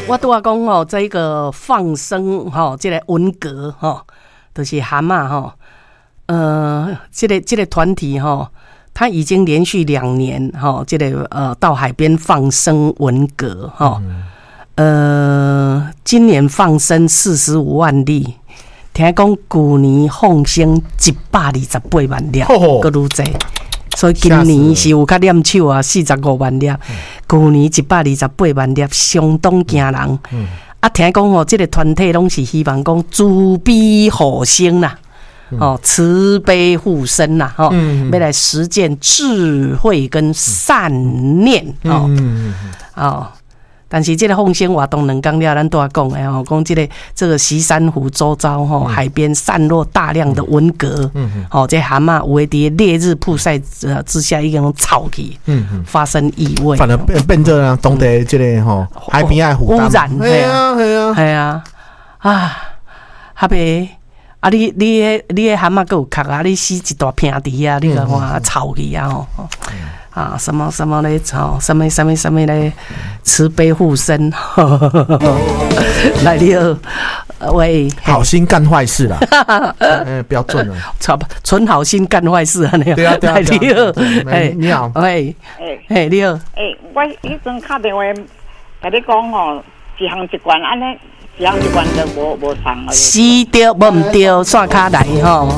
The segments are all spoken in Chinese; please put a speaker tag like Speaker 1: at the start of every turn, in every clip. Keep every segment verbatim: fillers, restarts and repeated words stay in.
Speaker 1: 我拄仔讲吼，这个放生吼，这个文革吼，就是蛤蟆吼，呃，这个这个团体吼，他已经连续两年吼，这个呃到海边放生文革吼，呃，今年放生四十五万粒，听讲去年放生一百二十八万粒，搁愈济。所以今年是有较念手啊，四十五万粒，去年一百二十八万粒，相当惊人。嗯、啊，听讲哦，这个团体拢是希望讲慈悲护生啦，嗯、哦，慈悲护生啦，哦，嗯、要来实践智慧跟善念、嗯、哦，嗯、哦。但是这个放生活动两天了，咱都要讲的吼，讲这个这个西珊瑚周遭吼、嗯、海边散落大量的文蛤，嗯哦，这蛤蟆有的伫烈日曝晒呃之下已经臭去，嗯发生异味，
Speaker 2: 反而变变做啊当地这个吼、嗯、海边爱污
Speaker 1: 染，
Speaker 2: 系啊系啊
Speaker 1: 系啊啊，哈白啊你你迄你迄蛤蟆佫有壳啊，你死一大片伫遐，你看看臭去啊吼。啊，什么什么嘞？操，什么什么什么嘞？慈悲护身，来了，喂，
Speaker 2: 好心干坏事啦！哎，不要准了，
Speaker 1: 纯好心干坏事啊！
Speaker 2: 对啊，对啊，
Speaker 1: 你好，
Speaker 2: 哎，你好，
Speaker 1: 喂，哎，哎，你好，
Speaker 3: 哎，我迄阵打电话甲你讲吼，一项一关安尼，一项一关都无无送了。
Speaker 1: 是对，无唔对，刷卡来吼。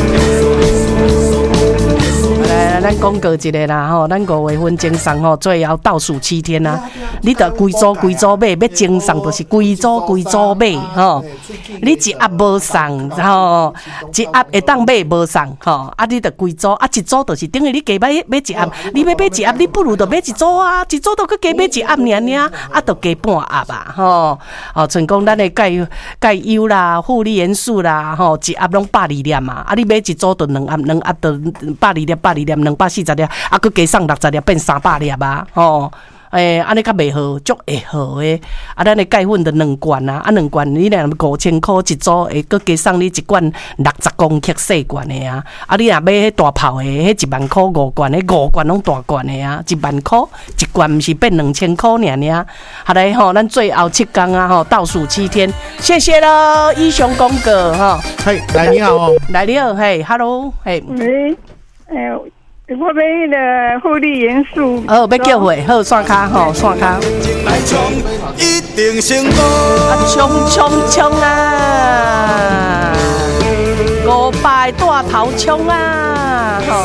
Speaker 1: 来来，咱讲过一个啦吼，咱五月份精送吼，最后倒数七天啊！你得规组规组买，要精送就是规组规组买吼。你一盒无送，吼，一盒会当买无送吼，啊，你得规组啊，一组就是等于你加买买一盒，你要买一盒，你不如就买一组啊，一组都去加买一盒尔尔，啊，就加半盒啊，吼，哦，像讲咱的钙钙优啦、负离元素啦，吼，一盒拢百二粒嘛，啊，你买一组就两盒，两盒就百二粒，百二粒两百四十粒，啊，佮加送六十粒，变三百粒啊，吼。诶，安尼较袂好，足会好诶。啊，咱的钙粉就两罐啊，啊两罐你若五千块一组，会佮加送你一罐六十公克细罐的啊。啊，你若买迄大泡的，迄一万块五罐，迄五罐拢大罐的啊，一万块一罐，毋是变两千块尔尔。好嘞吼，咱最后七天啊吼，倒数七天，谢谢咯，以上公告吼。
Speaker 2: 嘿，来你好哦，
Speaker 1: 来你好，嘿 ，hello， 嘿，
Speaker 4: 喂，诶。我买迄个负离元素，
Speaker 1: 好，要叫会，好，刷卡吼，刷卡。来冲，一定成功！啊，冲冲冲啊！五百大头冲啊！吼。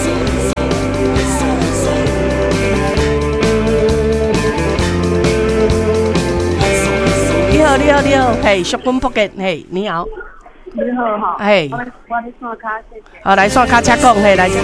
Speaker 1: 你好，你好，你好，嘿，小滚扑克，嘿，你好。
Speaker 4: 你好哈。
Speaker 1: 嘿。
Speaker 4: 我我来刷卡，谢谢。
Speaker 1: 好，来刷卡，请讲，嘿，来。